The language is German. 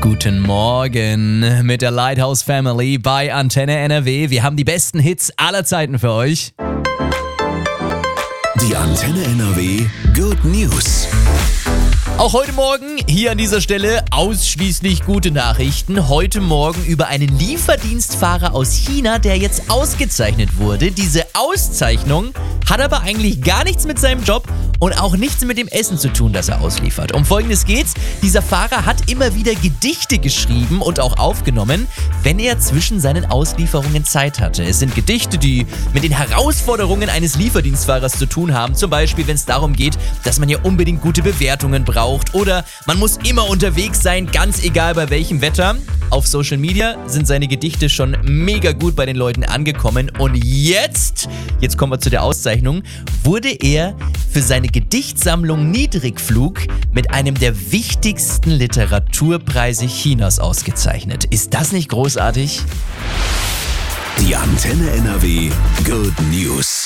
Guten Morgen mit der Lighthouse Family bei Antenne NRW. Wir haben die besten Hits aller Zeiten für euch. Die Antenne NRW Good News. Auch heute Morgen hier an dieser Stelle ausschließlich gute Nachrichten. Heute Morgen über einen Lieferdienstfahrer aus China, der jetzt ausgezeichnet wurde. Diese Auszeichnung hat aber eigentlich gar nichts mit seinem Job und auch nichts mit dem Essen zu tun, das er ausliefert. Um Folgendes geht's. Dieser Fahrer hat immer wieder Gedichte geschrieben und auch aufgenommen, wenn er zwischen seinen Auslieferungen Zeit hatte. Es sind Gedichte, die mit den Herausforderungen eines Lieferdienstfahrers zu tun haben. Zum Beispiel, wenn es darum geht, dass man ja unbedingt gute Bewertungen braucht oder man muss immer unterwegs sein, ganz egal bei welchem Wetter. Auf Social Media sind seine Gedichte schon mega gut bei den Leuten angekommen und jetzt kommen wir zu der Auszeichnung, wurde er für seine Gedichtsammlung Niedrigflug mit einem der wichtigsten Literaturpreise Chinas ausgezeichnet. Ist das nicht großartig? Die Antenne NRW Good News.